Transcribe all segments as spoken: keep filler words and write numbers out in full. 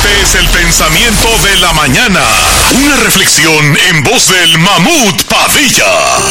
Este es el pensamiento de la mañana. Una reflexión en voz del Mamut Padilla.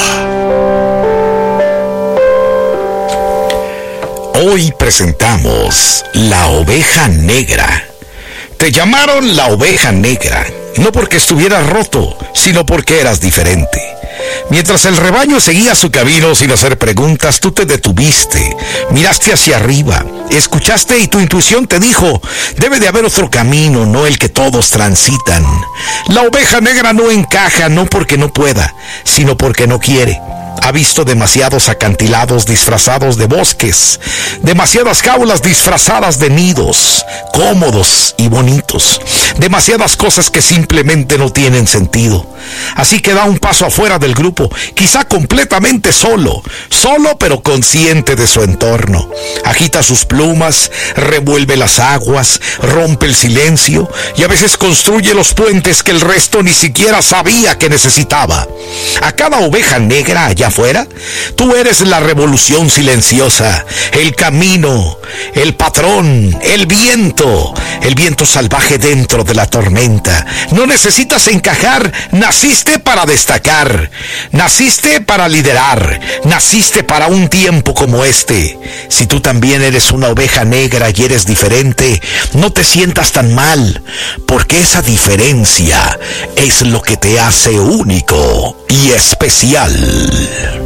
Hoy presentamos La Oveja Negra. Te llamaron la Oveja Negra, no porque estuvieras roto, sino porque eras diferente. Mientras el rebaño seguía su camino sin hacer preguntas, tú te detuviste, miraste hacia arriba, escuchaste y tu intuición te dijo, debe de haber otro camino, no el que todos transitan. La oveja negra no encaja, no porque no pueda, sino porque no quiere. Ha visto demasiados acantilados disfrazados de bosques, demasiadas jaulas disfrazadas de nidos, cómodos y bonitos, demasiadas cosas que simplemente no tienen sentido. Así que da un paso afuera del grupo, quizá completamente solo, solo pero consciente de su entorno. Agita sus plumas, revuelve las aguas, rompe el silencio y a veces construye los puentes que el resto ni siquiera sabía que necesitaba. A cada oveja negra allá afuera, tú eres la revolución silenciosa, el camino, el patrón, el viento, el viento salvaje dentro de la tormenta. No necesitas encajar, naciste para destacar, naciste para liderar, naciste para un tiempo como este. Si tú también eres una oveja negra y eres diferente, no te sientas tan mal, porque esa diferencia es lo que te hace único y especial.